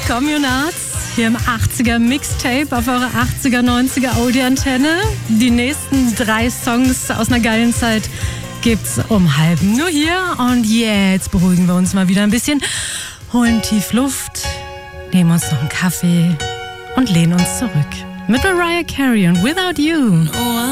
Communards hier im 80er Mixtape auf eurer 80er, 90er Audi-Antenne. Die nächsten 3 Songs aus einer geilen Zeit gibt's um 12:30 nur hier. Und jetzt beruhigen wir uns mal wieder ein bisschen, holen tief Luft, nehmen uns noch einen Kaffee und lehnen uns zurück. Mit Mariah Carey und Without You.